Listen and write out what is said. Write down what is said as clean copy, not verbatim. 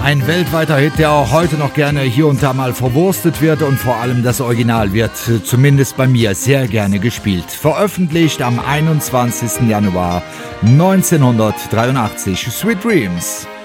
Ein weltweiter Hit, der auch heute noch gerne hier und da mal verwurstet wird und vor allem das Original wird zumindest bei mir sehr gerne gespielt. Veröffentlicht am 21. Januar 1983, Sweet Dreams.